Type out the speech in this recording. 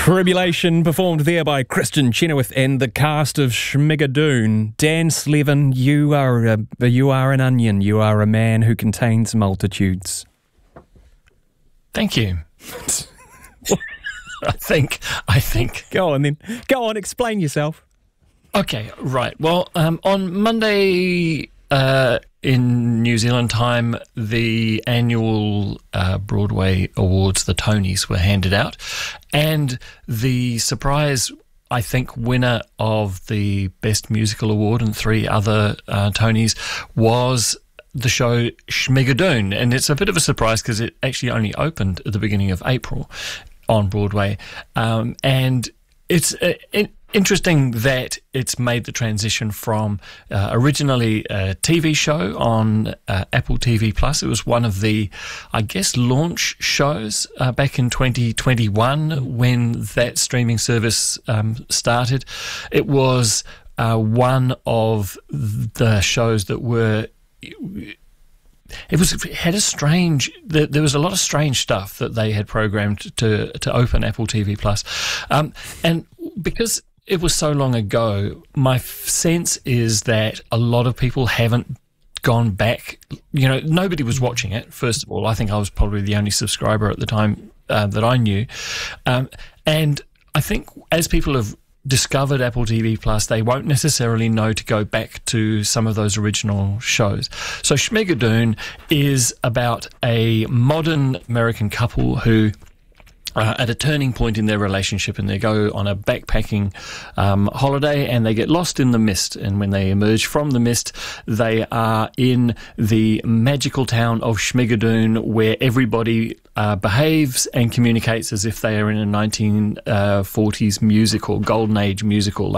Tribulation performed there by Christian Chenoweth and the cast of Schmigadoon. Dan Slevin, you are an onion. You are a man who contains multitudes. Thank you. I think. Go on then. Go on, explain yourself. Okay, right. Well, on Monday in New Zealand time, the annual Broadway Awards, the Tonys, were handed out. And the surprise, I think, winner of the Best Musical Award and 3 other Tonys was the show Schmigadoon. And it's a bit of a surprise because it actually only opened at the beginning of April on Broadway. And it's interesting that it's made the transition from originally a TV show on Apple TV Plus. It was one of the, I guess, launch shows back in 2021 when that streaming service started. It was one of the shows that were... There was a lot of strange stuff that they had programmed to open Apple TV Plus, and because it was so long ago, my sense is that a lot of people haven't gone back. You know, nobody was watching it. First of all, I think I was probably the only subscriber at the time that I knew, and I think as people have discovered Apple TV Plus, they won't necessarily know to go back to some of those original shows. So Schmigadoon is about a modern American couple who at a turning point in their relationship, and they go on a backpacking holiday and they get lost in the mist, and when they emerge from the mist they are in the magical town of Schmigadoon, where everybody behaves and communicates as if they are in a 1940s musical, golden age musical,